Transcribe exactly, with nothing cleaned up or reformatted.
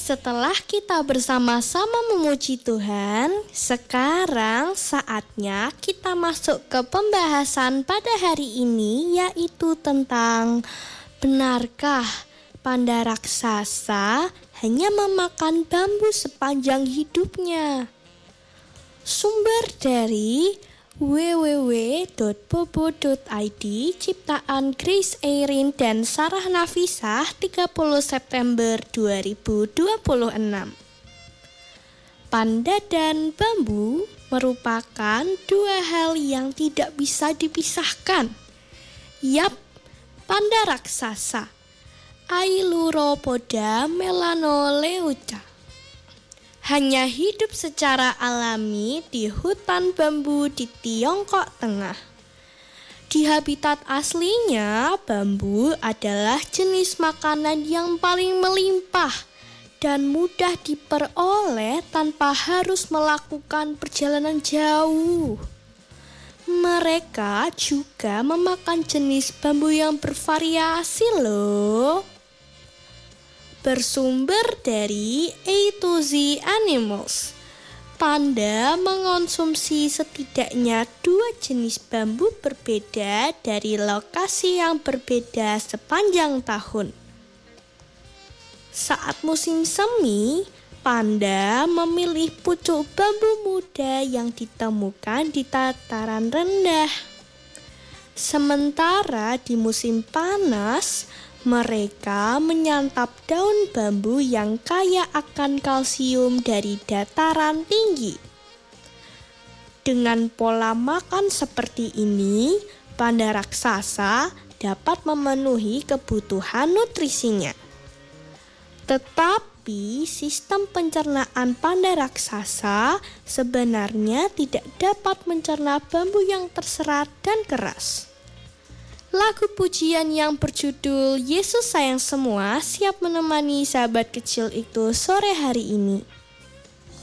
Setelah kita bersama-sama memuji Tuhan, sekarang saatnya kita masuk ke pembahasan pada hari ini, yaitu tentang benarkah panda raksasa hanya memakan bambu sepanjang hidupnya? Sumber dari w w w titik bobo titik i d, ciptaan Grace Erin dan Sarah Nafisah, tiga puluh September dua ribu dua puluh enam. Panda dan bambu merupakan dua hal yang tidak bisa dipisahkan. Yap, panda raksasa Ailuropoda melanoleuca hanya hidup secara alami di hutan bambu di Tiongkok Tengah. Di habitat aslinya, bambu adalah jenis makanan yang paling melimpah dan mudah diperoleh tanpa harus melakukan perjalanan jauh. Mereka juga memakan jenis bambu yang bervariasi loh. Bersumber dari A to Z Animals, panda mengonsumsi setidaknya dua jenis bambu berbeda dari lokasi yang berbeda sepanjang tahun. Saat musim semi, panda memilih pucuk bambu muda yang ditemukan di dataran rendah. Sementara di musim panas, mereka menyantap daun bambu yang kaya akan kalsium dari dataran tinggi. Dengan pola makan seperti ini, panda raksasa dapat memenuhi kebutuhan nutrisinya. Tetapi sistem pencernaan panda raksasa sebenarnya tidak dapat mencerna bambu yang terserat dan keras. Lagu pujian yang berjudul Yesus Sayang Semua siap menemani sahabat kecil itu sore hari ini.